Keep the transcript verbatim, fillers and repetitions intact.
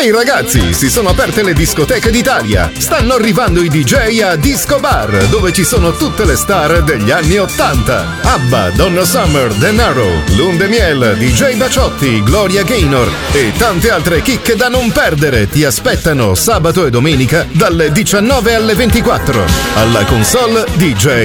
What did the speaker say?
Ehi ragazzi, si sono aperte le discoteche d'Italia. Stanno arrivando i D J a Disco Bar, dove ci sono tutte le star degli anni ottanta. Abba, Donna Summer, Denaro, Lunde Miel, D J Baciotti, Gloria Gaynor e tante altre chicche da non perdere ti aspettano sabato e domenica dalle diciannove alle ventiquattro. Alla console D J